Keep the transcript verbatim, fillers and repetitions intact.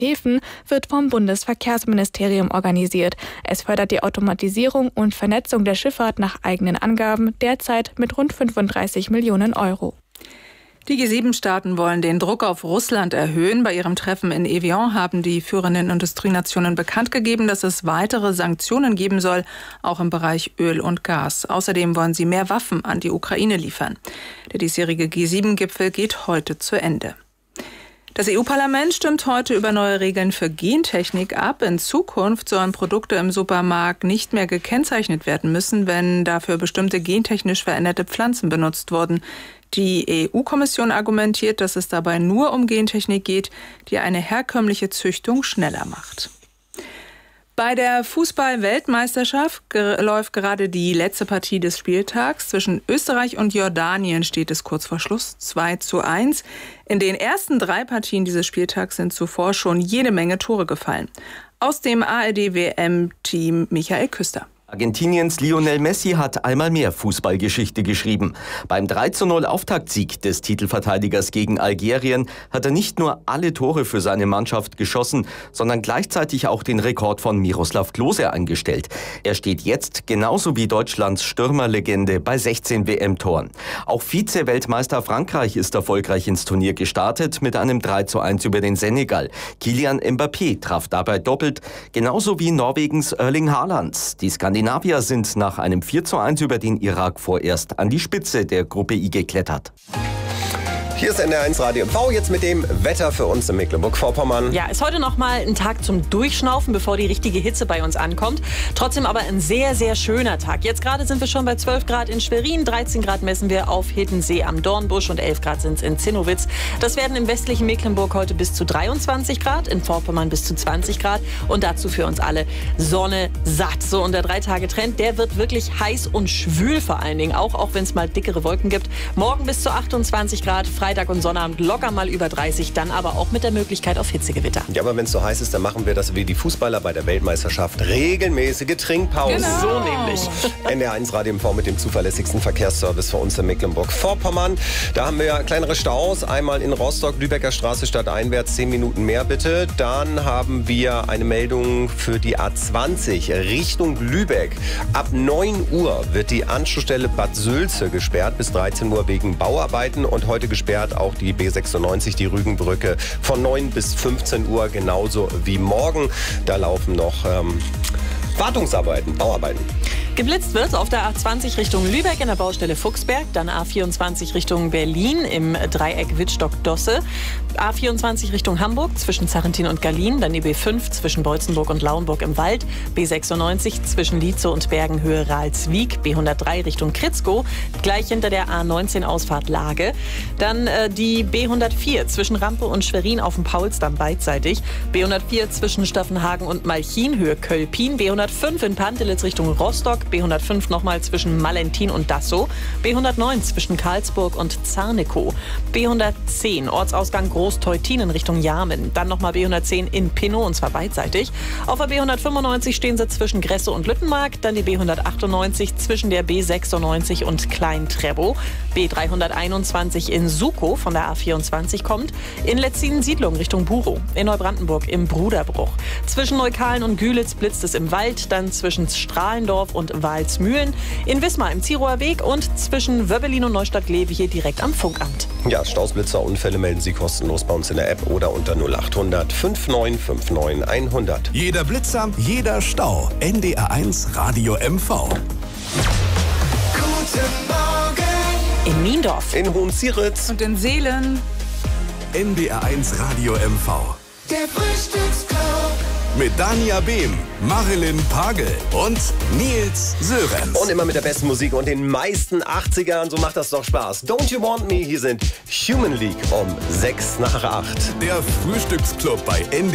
Häfen wird vom Bundesverkehrsministerium organisiert. Es fördert die Automatisierung und Vernetzung der Schifffahrt nach eigenen Angaben derzeit mit rund fünfunddreißig Millionen Euro. Die G sieben Staaten wollen den Druck auf Russland erhöhen. Bei ihrem Treffen in Evian haben die führenden Industrienationen bekannt gegeben, dass es weitere Sanktionen geben soll, auch im Bereich Öl und Gas. Außerdem wollen sie mehr Waffen an die Ukraine liefern. Der diesjährige G sieben Gipfel geht heute zu Ende. Das E U-Parlament stimmt heute über neue Regeln für Gentechnik ab. In Zukunft sollen Produkte im Supermarkt nicht mehr gekennzeichnet werden müssen, wenn dafür bestimmte gentechnisch veränderte Pflanzen benutzt wurden. Die E U-Kommission argumentiert, dass es dabei nur um Gentechnik geht, die eine herkömmliche Züchtung schneller macht. Bei der Fußball-Weltmeisterschaft läuft gerade die letzte Partie des Spieltags. Zwischen Österreich und Jordanien steht es kurz vor Schluss zwei zu eins. In den ersten drei Partien dieses Spieltags sind zuvor schon jede Menge Tore gefallen. Aus dem A R D-W M-Team Michael Küster. Argentiniens Lionel Messi hat einmal mehr Fußballgeschichte geschrieben. Beim drei zu null Auftaktsieg des Titelverteidigers gegen Algerien hat er nicht nur alle Tore für seine Mannschaft geschossen, sondern gleichzeitig auch den Rekord von Miroslav Klose eingestellt. Er steht jetzt genauso wie Deutschlands Stürmerlegende bei sechzehn W M-Toren. Auch Vize-Weltmeister Frankreich ist erfolgreich ins Turnier gestartet mit einem drei zu eins über den Senegal. Kylian Mbappé traf dabei doppelt, genauso wie Norwegens Erling Haaland. Die Skandinavier Skandinavier sind nach einem vier zu eins über den Irak vorerst an die Spitze der Gruppe I geklettert. Hier ist N D R eins Radio M V, jetzt mit dem Wetter für uns in Mecklenburg-Vorpommern. Ja, ist heute noch mal ein Tag zum Durchschnaufen, bevor die richtige Hitze bei uns ankommt. Trotzdem aber ein sehr, sehr schöner Tag. Jetzt gerade sind wir schon bei zwölf Grad in Schwerin, dreizehn Grad messen wir auf Hiddensee am Dornbusch und elf Grad sind es in Zinnowitz. Das werden im westlichen Mecklenburg heute bis zu dreiundzwanzig Grad, in Vorpommern bis zu zwanzig Grad und dazu für uns alle Sonne satt. So, und der Drei-Tage-Trend, der wird wirklich heiß und schwül vor allen Dingen, auch, auch wenn es mal dickere Wolken gibt. Morgen bis zu achtundzwanzig Grad, Freitag und Sonnabend locker mal über dreißig, dann aber auch mit der Möglichkeit auf Hitzegewitter. Ja, aber wenn es so heiß ist, dann machen wir das wie die Fußballer bei der Weltmeisterschaft. Regelmäßige Trinkpausen. Genau. So nämlich. N D R eins Radio M V mit dem zuverlässigsten Verkehrsservice für uns in Mecklenburg-Vorpommern. Da haben wir kleinere Staus. Einmal in Rostock, Lübecker Straße stadteinwärts, zehn Minuten mehr bitte. Dann haben wir eine Meldung für die A zwanzig Richtung Lübeck. Ab neun Uhr wird die Anschlussstelle Bad Sülze gesperrt bis dreizehn Uhr wegen Bauarbeiten und heute gesperrt auch die B sechsundneunzig, die Rügenbrücke, von neun bis fünfzehn Uhr, genauso wie morgen. Da laufen noch ähm, Wartungsarbeiten, Bauarbeiten. Geblitzt wird auf der A zwanzig Richtung Lübeck in der Baustelle Fuchsberg, dann A vierundzwanzig Richtung Berlin im Dreieck Wittstock-Dosse, A vierundzwanzig Richtung Hamburg zwischen Zarrentin und Gallien, dann die B fünf zwischen Beutzenburg und Lauenburg im Wald, B sechsundneunzig zwischen Lietzow und Bergenhöhe Ralswiek, B hundertdrei Richtung Kritzkow, gleich hinter der A neunzehn Ausfahrt Lage, dann äh, die B hundertvier zwischen Rampe und Schwerin auf dem Paulsdamm beidseitig, B hundertvier zwischen Staffenhagen und Malchin Höhe Kölpin, B hundertfünf in Pantelitz Richtung Rostock, B hundertfünf nochmal zwischen Malentin und Dassow, B hundertneun zwischen Karlsburg und Zarnekow, B hundertzehn Ortsausgang Großteutin in Richtung Jarmen, dann nochmal B hundertzehn in Pinnow und zwar beidseitig. Auf der B hundertfünfundneunzig stehen sie zwischen Gresse und Lüttenmark, dann die B hundertachtundneunzig zwischen der B sechsundneunzig und Klein-Trebow, B dreihunderteinundzwanzig in Sukow von der A vierundzwanzig kommt, in Letzinen-Siedlung Richtung Burow, in Neubrandenburg im Bruderbruch. Zwischen Neukalen und Gülitz blitzt es im Wald, dann zwischen Strahlendorf und Walsmühlen, in Wismar im Zierower Weg und zwischen Wöbbelin und Neustadt-Glewe hier direkt am Funkamt. Ja, Stausblitzer, Unfälle melden Sie kostenlos bei uns in der App oder unter null achthundert fünfundneunzig fünfundneunzig hundert. Jeder Blitzer, jeder Stau. N D R eins Radio M V. Guten Morgen. In Niendorf. In Hohenzieritz. Und in Seelen. N D R eins Radio M V. Der Frühstücksclub. Mit Dania Behm, Marilyn Pagel und Nils Sörenz. Und immer mit der besten Musik und den meisten achtzigern, so macht das doch Spaß. Don't You Want Me, hier sind Human League um sechs nach acht. Der Frühstücksclub bei N D R